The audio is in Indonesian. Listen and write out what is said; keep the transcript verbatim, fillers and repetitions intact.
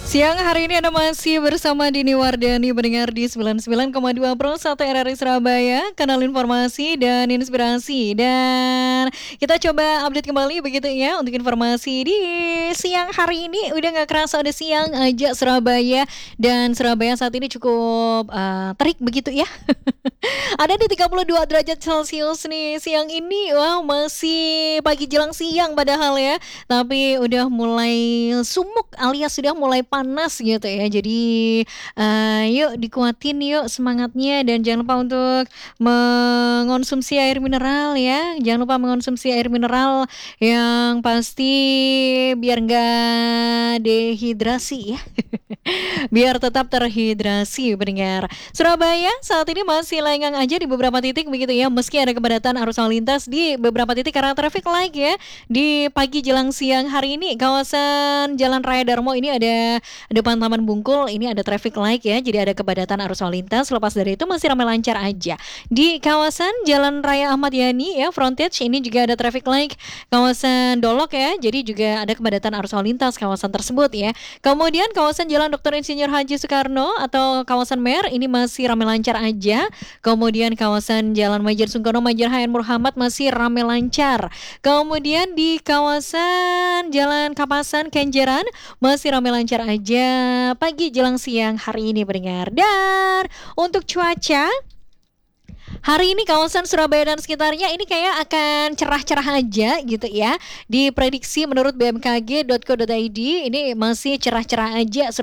Siang hari ini Anda masih bersama Dini Wardani mendengar di sembilan puluh sembilan koma dua Pro satu R R I Surabaya, kanal informasi dan inspirasi. Dan kita coba update kembali begitu ya untuk informasi di siang hari ini. Udah gak kerasa ada siang aja Surabaya, dan Surabaya saat ini cukup uh, terik begitu ya. Ada di tiga puluh dua derajat Celcius nih siang ini. Wow, masih pagi jelang siang padahal ya, tapi udah mulai sumuk alias sudah mulai panas gitu ya. Jadi uh, yuk dikuatin yuk semangatnya, dan jangan lupa untuk mengonsumsi air mineral ya. Jangan lupa mengonsumsi air mineral yang pasti biar nggak dehidrasi ya. Biar tetap terhidrasi pendengar. Surabaya saat ini masih lengang aja di beberapa titik begitu ya, meski ada kepadatan arus lalu lintas di beberapa titik karena traffic light ya. Di pagi jelang siang hari ini kawasan Jalan Raya Darmo ini ada depan Taman Bungkul, ini ada traffic light ya, jadi ada kepadatan arus lalu lintas. Lepas dari itu masih ramai lancar aja. Di kawasan Jalan Raya Ahmad Yani ya, frontage ini juga ada traffic light. Kawasan Dolok ya, jadi juga ada kepadatan arus lalu lintas kawasan tersebut ya. Kemudian kawasan Jalan Doktor Insinyur Haji Soekarno atau kawasan Mer ini masih ramai lancar aja. Kemudian kawasan Jalan Majer Sungkono, Majer H N Muhammad masih ramai lancar. Kemudian di kawasan Jalan Kapasan Kenjeran masih ramai lancar aja pagi jelang siang hari ini pendengar. Dan untuk cuaca hari ini kawasan Surabaya dan sekitarnya ini kayak akan cerah-cerah aja gitu ya. Diprediksi menurut b m k g dot co dot i d ini masih cerah-cerah aja.